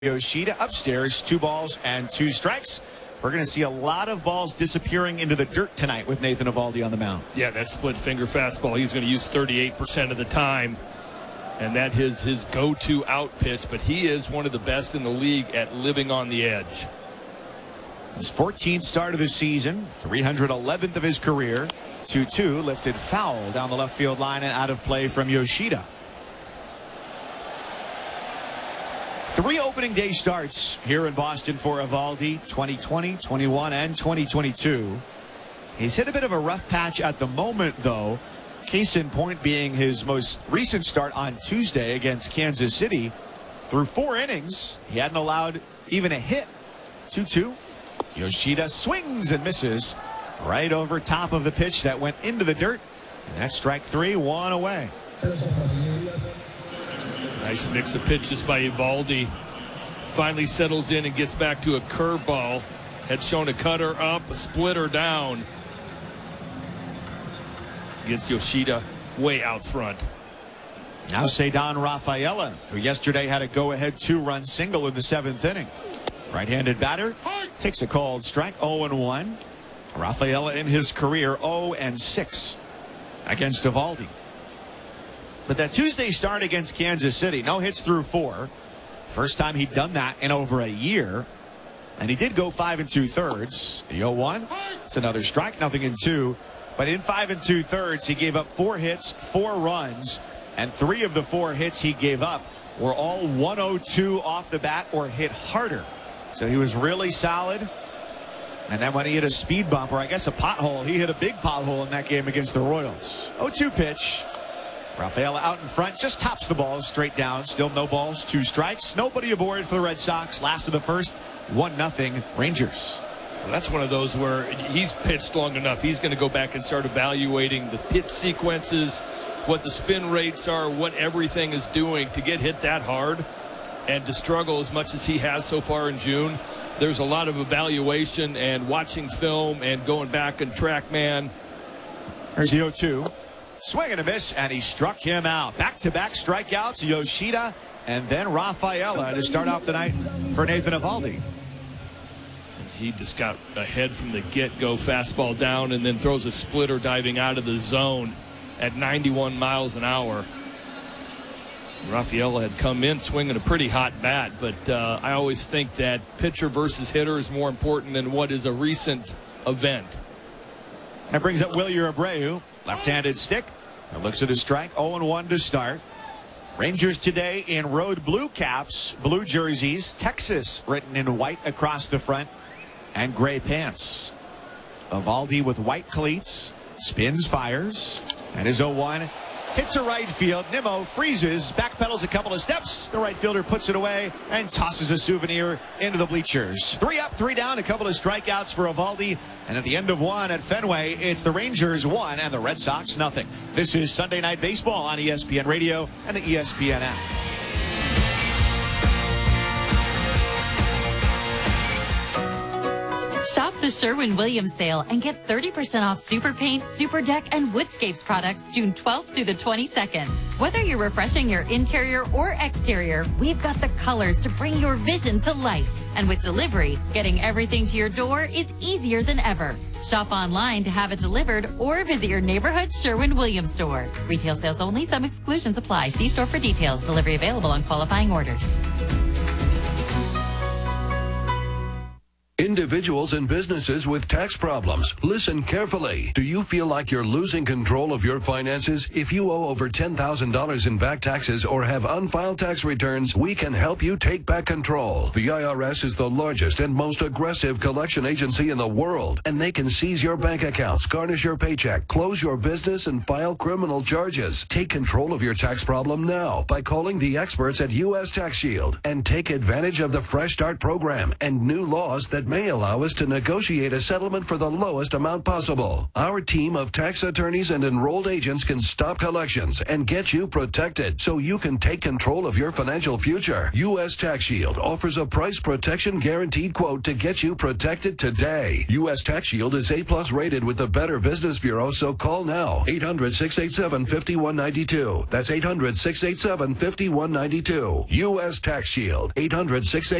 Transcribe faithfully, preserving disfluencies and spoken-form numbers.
Yoshida upstairs, two balls and two strikes. We're going to see a lot of balls disappearing into the dirt tonight with Nathan Eovaldi on the mound. Yeah, that split finger fastball he's going to use thirty-eight percent of the time. And that is his go-to out pitch. But he is one of the best in the league at living on the edge. His fourteenth start of the season, three hundred eleventh of his career. two two lifted foul down the left field line and out of play from Yoshida. Three opening day starts here in Boston for Eovaldi, twenty twenty, twenty-one, and twenty twenty-two. He's hit a bit of a rough patch at the moment, though. Case in point being his most recent start on Tuesday against Kansas City. Through four innings, he hadn't allowed even a hit. two two. Yoshida swings and misses right over top of the pitch that went into the dirt. And that's strike three, one away. Nice mix of pitches by Eovaldi. Finally settles in and gets back to a curveball. Had shown a cutter up, a splitter down. Against Yoshida way out front. Now Ceddanne Rafaela, who yesterday had a go-ahead two-run single in the seventh inning. Right-handed batter takes a called strike, oh and one. Rafaela in his career oh and six against Eovaldi. But that Tuesday start against Kansas City, no hits through four. First time he'd done that in over a year. And he did go five and two thirds. The oh one, it's another strike, nothing in two. But in five and two thirds, he gave up four hits, four runs, and three of the four hits he gave up were all one oh two off the bat or hit harder. So he was really solid. And then when he hit a speed bump, or I guess a pothole, he hit a big pothole in that game against the Royals. oh two pitch. Rafaela out in front, just tops the ball straight down. Still no balls, two strikes. Nobody aboard for the Red Sox. Last of the first, one nothing Rangers. Well, that's one of those where he's pitched long enough. He's going to go back and start evaluating the pitch sequences, what the spin rates are, what everything is doing to get hit that hard and to struggle as much as he has so far in June. There's a lot of evaluation and watching film and going back and track man. Here's the oh two. Swing and a miss, and he struck him out. Back-to-back strikeouts, Yoshida, and then Rafaela to start off the night for Nathan Eovaldi. He just got ahead from the get-go, fastball down, and then throws a splitter diving out of the zone at ninety-one miles an hour. Rafaela had come in swinging a pretty hot bat, but uh, I always think that pitcher versus hitter is more important than what is a recent event. That brings up Wilyer Abreu. Left-handed stick. Looks at his strike. oh and one to start. Rangers today in road blue caps, blue jerseys. Texas written in white across the front, and gray pants. Eovaldi with white cleats. Spins, fires, and his oh one hits a right field. Nimmo freezes, backpedals a couple of steps. The right fielder puts it away and tosses a souvenir into the bleachers. Three up, three down, a couple of strikeouts for Eovaldi. And at the end of one at Fenway, it's the Rangers one and the Red Sox nothing. This is Sunday Night Baseball on E S P N Radio and the E S P N app. Shop the Sherwin-Williams sale and get thirty percent off Super Paint, Super Deck, and Woodscapes products June twelfth through the twenty-second. Whether you're refreshing your interior or exterior, we've got the colors to bring your vision to life. And with delivery, getting everything to your door is easier than ever. Shop online to have it delivered or visit your neighborhood Sherwin-Williams store. Retail sales only. Some exclusions apply. See store for details. Delivery available on qualifying orders. Individuals and businesses with tax problems, listen carefully. Do you feel like you're losing control of your finances? If you owe over ten thousand dollars in back taxes or have unfiled tax returns, we can help you take back control. The I R S is the largest and most aggressive collection agency in the world, and they can seize your bank accounts, garnish your paycheck, close your business, and file criminal charges. Take control of your tax problem now by calling the experts at U S Tax Shield and take advantage of the Fresh Start program and new laws that may allow us to negotiate a settlement for the lowest amount possible. Our team of tax attorneys and enrolled agents can stop collections and get you protected so you can take control of your financial future. U S Tax Shield offers a price protection guaranteed quote to get you protected today. U S Tax Shield is A plus rated with the Better Business Bureau, so call now. eight hundred, six eight seven, five one nine two. That's eight hundred, six eight seven, five one nine two. U S Tax Shield. eight hundred, six eight seven,